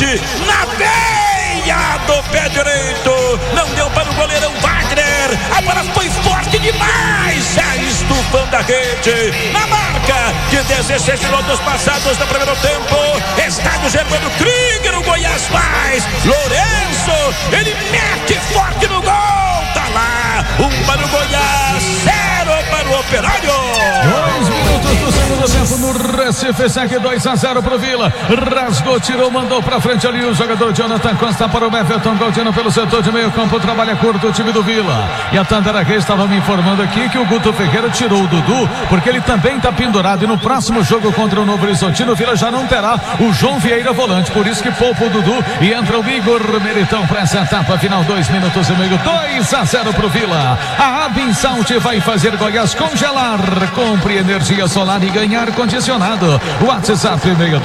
na veia do pé direito, não deu para o goleirão Wagner, a bola foi forte demais, estufando a rede, na marca de 16 minutos passados do primeiro tempo, estádio Germano Krieger, o Goiás faz, Lourenço, ele mete forte no gol, tá lá, 1 para o Goiás, 0 para o Operário. 2 minutos do segundo tempo no Recife, segue 2-0 pro Vila, rasgou, tirou, mandou pra frente ali o jogador Jonathan Costa para o Everton Galdino pelo setor de meio campo, trabalha curto o time do Vila, e a Tandara Reis estava me informando aqui que o Guto Ferreira tirou o Dudu, porque ele também está pendurado, e no próximo jogo contra o Novo Horizontino, o Vila já não terá o João Vieira volante, por isso que poupa o Dudu, e entra o Igor Meritão para essa etapa final, 2 minutos e meio, 2-0 pro Vila. A Abinsalte vai fazer Goiás congelar, compre energia solar e ganhar condicionado. WhatsApp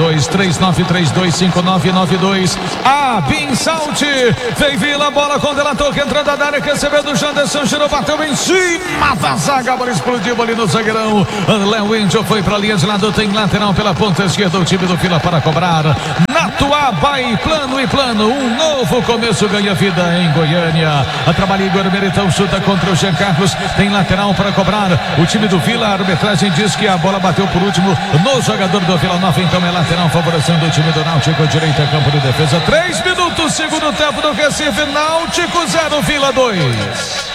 62-3932-5992. Abinsalte, vem Vila, bola com Delator, que entrada da área, que recebeu do Janderson, girou, bateu em cima da zaga, a bola explodiu ali no zagueirão. Léo Índio foi para a linha de lado, tem lateral pela ponta esquerda, o time do Vila para cobrar. Natuá vai plano e plano, um novo começo ganha vida em Goiânia. A trabalha Igor Meritão, chuta contra o Jean Carlos, tem lateral para cobrar. O time do Vila, a arbitragem diz que a bola bateu por último no jogador do Vila Nova, então é lateral favorecendo o time do Náutico, direita, campo de defesa. 3 minutos, segundo tempo do Recife, Náutico 0, Vila 2.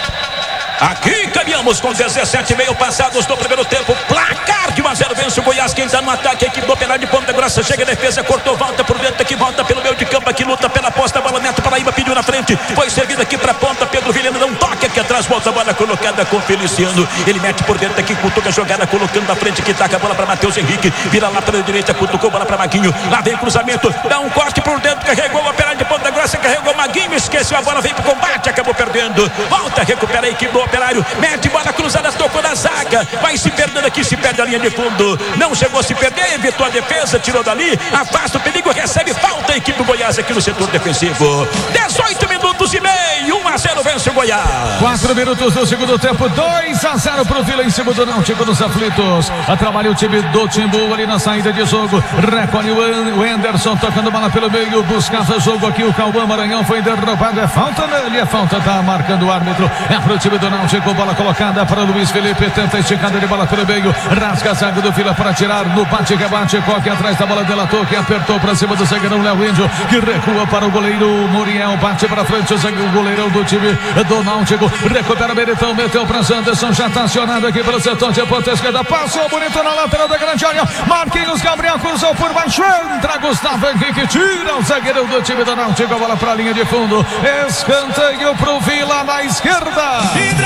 Aqui caminhamos com 17,5 passados do primeiro tempo. Placar de 1-0, vence o Goiás. Quem está no ataque, a equipe do Operário de Ponta Grossa. Chega a defesa, cortou, volta por dentro, aqui volta pelo meio de campo, aqui luta pela posta, a bola Neto Paraíba pediu na frente, foi servida aqui para ponta, Pedro Vilhena dá um toque aqui atrás, volta a bola colocada com Feliciano, ele mete por dentro aqui, cutuca a jogada, colocando na frente, que taca a bola para Matheus Henrique, vira lá pela direita, cutucou a bola para Maguinho, lá vem cruzamento, dá um corte por dentro, carregou o Operário de Ponta Grossa, carregou o Maguinho, esqueceu a bola, vem pro combate, acabou perdendo, volta, recupera a equipe do Operário, mete bola cruzada, tocou na zaga, vai se perdendo aqui, se perde a linha de fundo, não chegou a se perder, evitou a defesa, tirou dali, afasta o perigo, recebe falta a equipe do Goiás aqui no setor defensivo. 18 minutos e meio, 1-0 vence o Goiás. 4 minutos do segundo tempo, 2-0 pro Vila em cima do Náutico dos aflitos. Atrabalha o time do Timbu ali na saída de jogo, recolhe o Anderson tocando bola pelo meio, buscava jogo aqui, o Cauã Maranhão foi derrubado, é falta nele, é falta, tá marcando o árbitro, é pro time do Náutico, bola colocada para Luiz Felipe, tenta esticada de bola pelo meio, rasga a zaga do Vila para tirar, no bate-rebate, Coque atrás da bola, Delator, que apertou para cima do zagueirão Léo Índio, que recua para o goleiro Muriel, bate para frente, o goleirão do time do Náutico, recupera Meritão, meteu para Janderson, já está acionado aqui pelo setor de ponta esquerda, passou bonito na lateral da grande área, Marquinhos Gabriel cruzou por baixo, entra Gustavo Henrique, tira o zagueirão do time do Náutico, a bola para a linha de fundo, escanteio pro Vila na esquerda.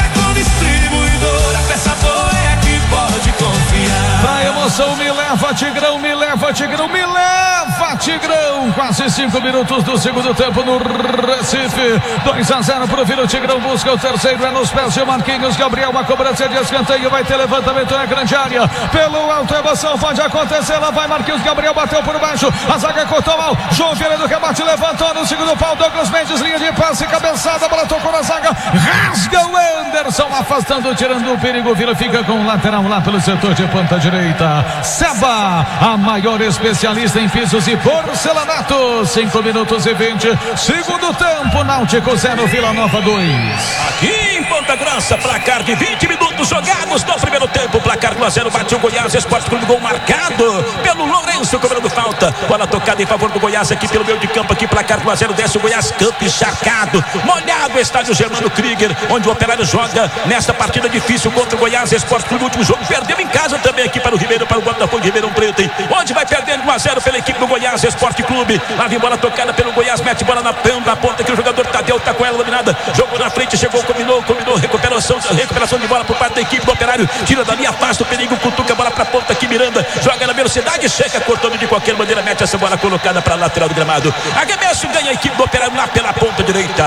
Distribuidora, peça boa é que pode confiar. Pra emoção, me leva Tigrão, me leva Tigrão, me leva Tigrão. Quase 5 minutos do segundo tempo no Recife, 2-0 pro Vila. O Tigrão busca o terceiro, é nos pés de Marquinhos Gabriel, a cobrança de escanteio, vai ter levantamento na grande área, pelo alto, emoção pode acontecer, lá vai Marquinhos Gabriel, bateu por baixo, a zaga cortou mal, João Vieira do rebate, levantou no segundo pau, Douglas Mendes, linha de passe, cabeçada, a bola tocou na zaga, rasga o Anderson, afastando, tirando o perigo, o Vila fica com o lateral lá pelo setor de ponta direita. Seba, a maior especialista em pisos e porcelanato. 5 minutos e 20, segundo tempo, Náutico 0, Vila Nova 2. Aqui em Ponta Grossa, placar de 20 minutos jogados no primeiro tempo, placar 1-0, bate o Goiás, Esporte Clube, gol marcado pelo Lourenço, cobrando falta, bola tocada em favor do Goiás aqui pelo meio de campo, aqui placar 1-0, desce o Goiás, campo encharcado, molhado, estádio Germano Krieger, onde o Operário joga nesta partida difícil contra o Goiás, Esporte Clube, último jogo, perdeu em casa também aqui para o Ribeirão, para o Botafogo de Ribeirão Preto, hein? Onde vai perdendo 1-0 pela equipe do Goiás, Esporte Clube, lá vem bola tocada pelo Goiás, mete bola na ponta, que o jogador Tadeu tá com ela dominada, jogou na frente, chegou, combinou, recuperação de bola por parte da equipe do Operário, tira dali, afasta o perigo, cutuca a bola pra ponta aqui, Miranda, joga na velocidade, chega, cortando de qualquer maneira, mete essa bola colocada pra lateral do gramado, arremesso, ganha a equipe do Operário lá pela ponta direita.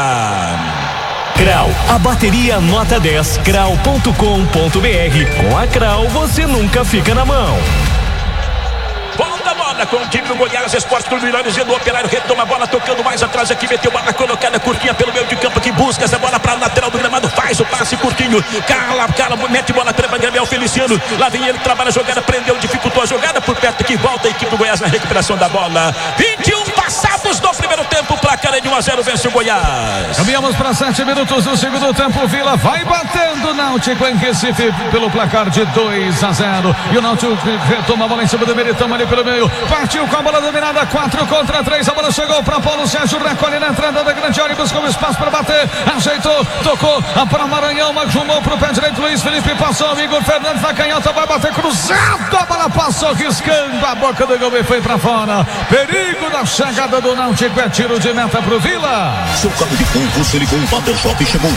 Crau, a bateria nota 10, crau.com.br. Com a Crau você nunca fica na mão. Volta a bola com o time do Goiás, Esporte Clube, Milhões do Operário, retoma a bola, tocando mais atrás aqui, meteu bola colocada curtinha pelo meio de campo, que busca essa bola para lateral do gramado, faz o passe curtinho, cala, mete bola para Gabriel Feliciano, lá vem ele, trabalha a jogada, prendeu, dificultou a jogada por perto, que volta a equipe do Goiás na recuperação da bola. 21 passados tempos do primeiro tempo, placar é de 1-0, vence o Goiás. Caminhamos para 7 minutos do segundo tempo. Vila vai batendo o Náutico em Recife pelo placar de 2-0. E o Náutico retoma a bola em cima do Meritão ali pelo meio. Partiu com a bola dominada, 4 contra 3. A bola chegou para Paulo Sérgio, recolhe na entrada da grande área, buscou espaço para bater, ajeitou, tocou para Maranhão, mas jumou para o pé direito. Luiz Felipe passou, Igor Fernandes na canhota, vai bater cruzado. A bola passou riscando a boca do gol e foi para fora. Perigo da chegada do Náutico, é tiro de meta pro Vila. Seu carro de campo, Silicon Water Shop chegou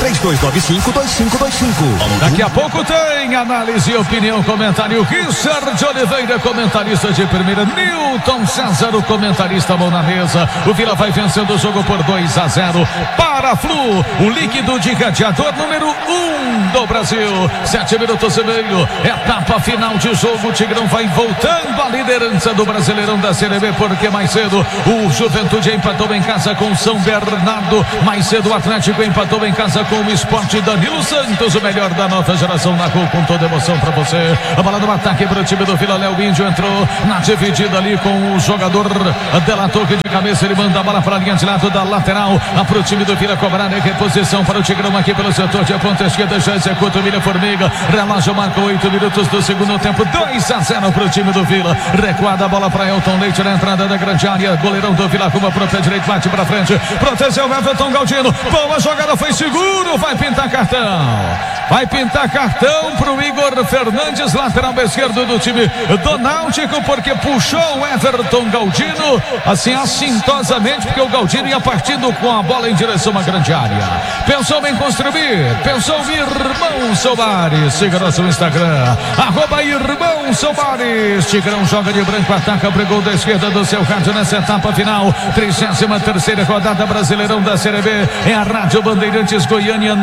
3295-2525. Daqui a pouco tem análise, opinião, comentário. Richard Oliveira, comentarista de primeira. Nilton César, o comentarista, mão na mesa. O Vila vai vencendo o jogo por 2-0. Para Flu, o líquido de radiador número 1 do Brasil. 7 minutos e meio. Etapa final de jogo. O Tigrão vai voltando à liderança do Brasileirão da Série B, porque mais cedo o Juventude empatou em casa com São Bernardo. Mais cedo o Atlético empatou em casa com o Sport. Danilo Santos, o melhor da nova geração, na rua com toda emoção para você. A bola do ataque para o time do Vila. Léo Índio entrou na dividida ali com o jogador Della Torre de cabeça. Ele manda a bola para a linha de lado da lateral. Para o time do Vila cobrar a reposição para o Tigrão aqui pelo setor de ponta esquerda. Já executa o Milha Formiga. Relógio marcou 8 minutos do segundo tempo. 2-0 para o time do Vila. Recuada a bola para Elton Leite na entrada da grande área. Goleirão do Vila Cuba para o pé direito, bate para frente. Protegeu o Everton Galdino. Boa jogada, foi seguro. Vai pintar cartão. Vai pintar cartão para o Igor Fernandes, lateral esquerdo do time do Náutico, porque puxou o Everton Galdino assim assintosamente, porque o Galdino ia partindo com a bola em direção à grande área. Pensou em construir, pensou o Irmão Soares. Siga nosso Instagram, @Irmão Soares. Tigrão joga de branco, ataca para o gol da esquerda do seu rádio nessa etapa final. 33ª rodada Brasileirão da Série B. É a Rádio Bandeirantes Goiânia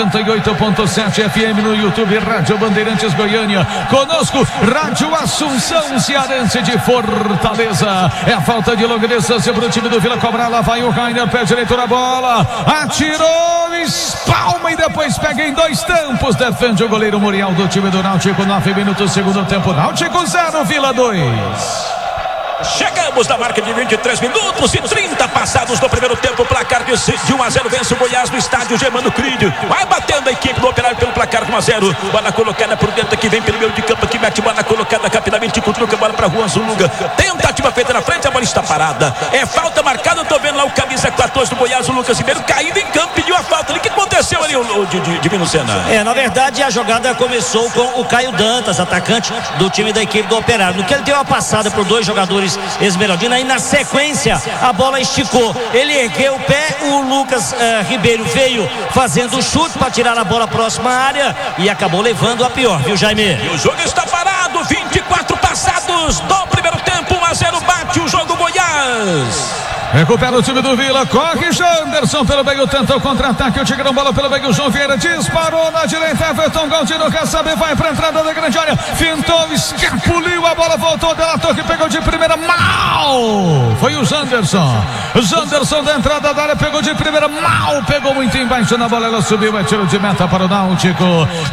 98.7 FM no YouTube, Rádio Bandeirantes Goiânia. Conosco, Rádio Assunção Cearense de Fortaleza. É a falta de longa distância para o time do Vila cobrar. Lá vai o Rainer, pé direito na bola. Atirou, espalma e depois pega em 2 tempos. Defende o goleiro Muriel do time do Náutico. 9 minutos, segundo tempo. Náutico 0, Vila 2. Chegamos na marca de 23 minutos e 30 passados do primeiro tempo. Placar de 1-0, vence o Goiás no estádio Germano Crídio. Vai batendo a equipe do Operário pelo placar de 1-0. Bola colocada por dentro, que vem pelo meio de campo, que mete bola colocada rapidamente, cutuca a bola para Juan Zuluga. Tentativa feita na frente, a bola está parada. É falta marcada, eu tô vendo lá o camisa 14 do Goiás, o Lucas Ribeiro, caído em campo, pediu a falta ali. O que aconteceu ali, de Minucena? Na verdade, a jogada começou com o Caio Dantas, atacante do time da equipe do Operário. No que ele deu a passada para 2 jogadores Esmeraldina, e na sequência a bola esticou, ele ergueu o pé, o Lucas Ribeiro veio fazendo o chute para tirar a bola próxima à área e acabou levando a pior, viu, Jaime? E o jogo está parado, 24 passados do primeiro tempo, 1-0, bate o jogo Goiás. Recupera o time do Vila, corre Janderson pelo meio, tenta o contra-ataque, o Tigrão, bola pelo meio, João Vieira disparou na direita, Everton Galdino quer saber, vai pra entrada da grande área, fintou, escapuliu, a bola voltou, Della Torre pegou de primeira, mal, foi o Janderson da entrada da área, pegou de primeira, mal, pegou muito embaixo na bola, ela subiu, é tiro de meta para o Náutico,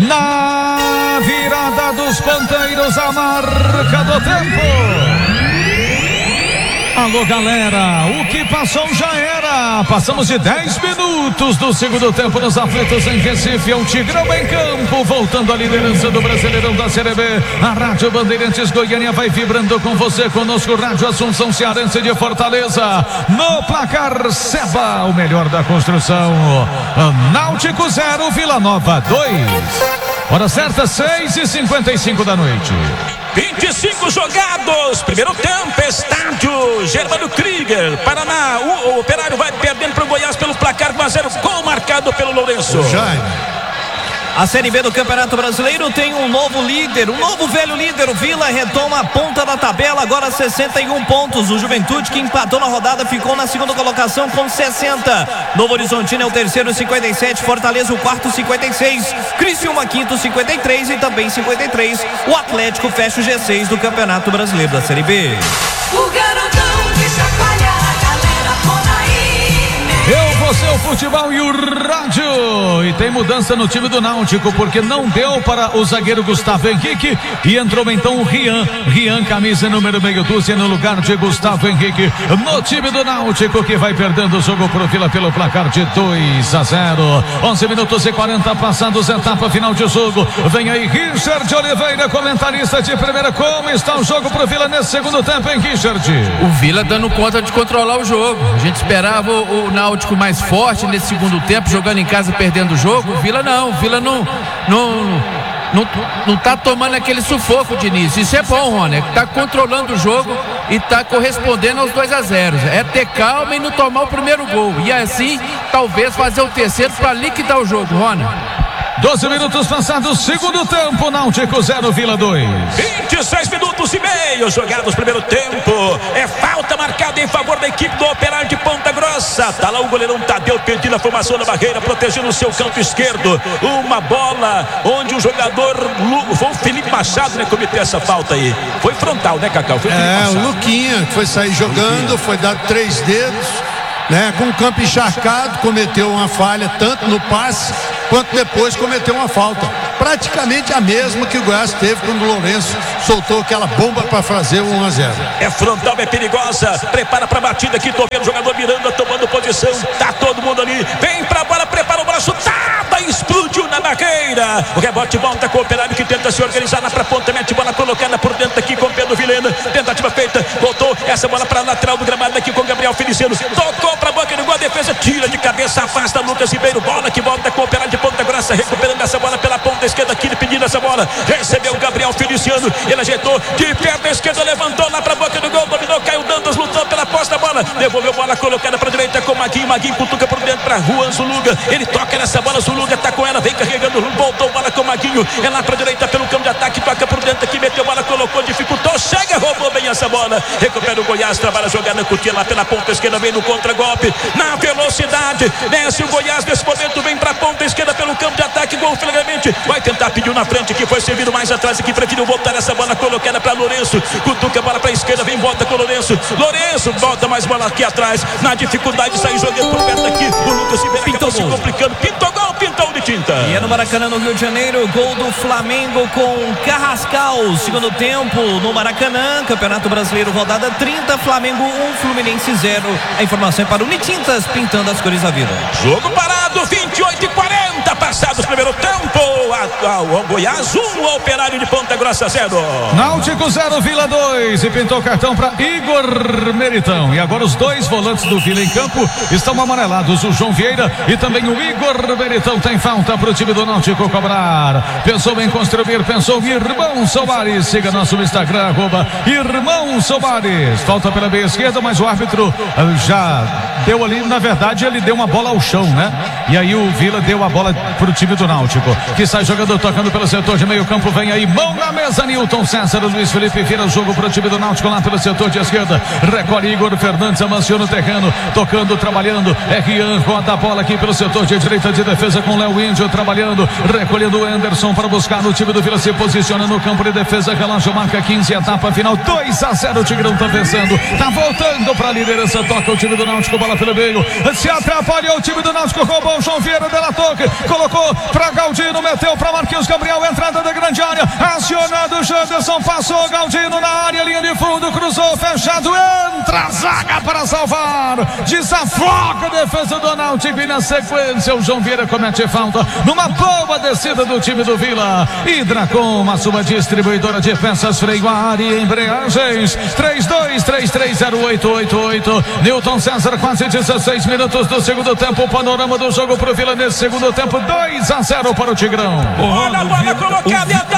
na virada dos ponteiros, a marca do tempo. Alô, galera, o que passou já era. Passamos de 10 minutos do segundo tempo nos aflitos em Recife. É o Tigrão em campo, voltando à liderança do Brasileirão da Série B. A Rádio Bandeirantes Goiânia vai vibrando com você, conosco, Rádio Assunção Cearense de Fortaleza. No placar, Seba, o melhor da construção. Náutico 0, Vila Nova 2. Hora certa, 6h55 da noite. 25 jogados, primeiro tempo, estádio Germano Krieger, Paraná. O Operário vai perdendo para o Goiás pelo placar 1-0, gol marcado pelo Lourenço. A Série B do Campeonato Brasileiro tem um novo líder, um novo velho líder. O Vila retoma a ponta da tabela, agora 61 pontos. O Juventude, que empatou na rodada, ficou na segunda colocação com 60. Novo Horizontino é o terceiro, 57. Fortaleza, o quarto, 56. Criciúma, quinto, 53. E também 53. O Atlético fecha o G6 do Campeonato Brasileiro da Série B. O garotão que chacoalha a galera por aí. seu futebol e o rádio. E tem mudança no time do Náutico, porque não deu para o zagueiro Gustavo Henrique e entrou então o Rian, camisa número meio dúzia no lugar de Gustavo Henrique no time do Náutico, que vai perdendo o jogo pro Vila pelo placar de 2-0. 11 minutos e 40 passados, etapa final de jogo. Vem aí Richard Oliveira, comentarista de primeira. Como está o jogo pro Vila nesse segundo tempo, hein, Richard? O Vila dando conta de controlar o jogo. A gente esperava o Náutico mais forte nesse segundo tempo, jogando em casa, perdendo o jogo. O Vila não tá tomando aquele sufoco de início. Isso é bom, Rony. Tá controlando o jogo e tá correspondendo aos 2-0. É ter calma e não tomar o primeiro gol. E assim, talvez fazer o terceiro para liquidar o jogo, Rony. 12 minutos passados, segundo tempo, Náutico 0, Vila 2. 26 minutos e meio jogados primeiro tempo. É falta marcada em favor da equipe do Operário de Ponta Grossa. Tá lá o goleirão Tadeu pedindo a formação da barreira, protegendo o seu canto esquerdo. Uma bola onde o jogador foi o Felipe Machado, né, cometeu essa falta aí. Foi frontal, né, Cacau? Foi o Luquinha que foi sair jogando, foi dado 3 dedos, né, com o campo encharcado, cometeu uma falha tanto no passe quanto depois cometeu uma falta, praticamente a mesma que o Goiás teve quando o Lourenço soltou aquela bomba para fazer o 1-0. É frontal, é perigosa, prepara para a batida aqui, tô vendo o jogador Miranda tomando posição, tá todo mundo ali, vem pra bola, prepara o braço, chutada, explodiu na barreira, o rebote volta com o Operário que tenta se organizar na pra ponta, mete bola colocada por dentro aqui com o Pedro Vilhena, tentativa feita, voltou essa bola para lateral do gramado aqui com o Gabriel Feliciano, tocou pra boca do gol, a defesa tira de cabeça, afasta Lucas Ribeiro, bola que volta com o Operário de Ponta Grossa, recuperando essa bola pela ponta esquerda aqui, ele pedindo essa bola, recebeu o Gabriel Feliciano, ele ajeitou de perna esquerda, levantou lá pra boca do gol, dominou, Caio Dantas, lutou pela posta da bola, devolveu bola colocada pra direita com o Maguinho cutuca por dentro pra Juan Zuluga, ele toca nessa bola, Zuluga tá com ela, vem carregando, voltou bola com o Maguinho, é lá pra direita pelo campo de ataque, toca por dentro aqui, meteu bola, colocou, dificultou, chega, roubou bem essa bola, recupera o Goiás, trabalha a jogada, curtia lá pela ponta esquerda, vem no contra-golpe, na velocidade, desce o Goiás, nesse momento vem pra ponta esquerda pelo campo de ataque, gol flagrante, vai tentar, pediu na frente, que foi servido mais atrás aqui, preferiu voltar essa bola colocada pra Lourenço, cutuca a bola pra esquerda, vem, volta com o Lourenço, volta mais bola aqui atrás, na dificuldade de sair jogando por perto aqui, o Lucas Ribeiro acabou se complicando, pintou gol, pintou de tinta. E é no Maracanã, no Rio de Janeiro, gol do Flamengo com Carrascal, segundo tempo no Maracanã, Campeonato Brasileiro, rodada 30, Flamengo 1, Fluminense 0, a informação é para o Unitintas, pintando as cores da vida. Jogo parado, 28:40 passados primeiro tempo, o Goiás 1, o Operário de Ponta Grossa 0. Náutico 0, Vila 2, e pintou cartão para Igor Meritão. E agora os dois volantes do Vila em campo estão amarelados, o João Vieira e também o Igor Meritão. Tem falta para o time do Náutico cobrar. Pensou em construir, pensou Irmão Soares. Siga nosso Instagram, @Irmão Soares. Falta pela meia esquerda, mas o árbitro já deu ali, na verdade ele deu uma bola ao chão, né? E aí o Vila deu a bola pro time do Náutico, que sai jogando, tocando pelo setor de meio campo, vem aí, mão na mesa, Nilton César, Luiz Felipe vira o jogo pro time do Náutico lá pelo setor de esquerda, recolhe Igor Fernandes, amanciou no terreno, tocando, trabalhando, é Rian, roda a bola aqui pelo setor de direita de defesa com Léo Índio, trabalhando, recolhendo o Anderson para buscar no time do Vila, se posiciona no campo de defesa, relógio marca 15, etapa final, 2-0, o Tigrão tá vencendo, tá voltando pra liderança, toca o time do Náutico, bola pelo meio, se atrapalhou o time do Náutico, roubou o João Vieira dela toque, colocou pra Galdino, meteu pra Marquinhos Gabriel, entrada da grande área, acionado o Janderson, passou Galdino na área, linha de fundo, cruzou, fechado, entra a zaga para salvar, desafoga a defesa do Náutico e na sequência o João Vieira comete falta, numa boa descida do time do Vila. Hidracom, a sua distribuidora de peças, freio a ar e embreagens, 32330888. Nilton César, quase 16 minutos do segundo tempo, o panorama do jogo pro Vila nesse segundo tempo, 2-0 para o Tigrão. Olha a bola colocada e a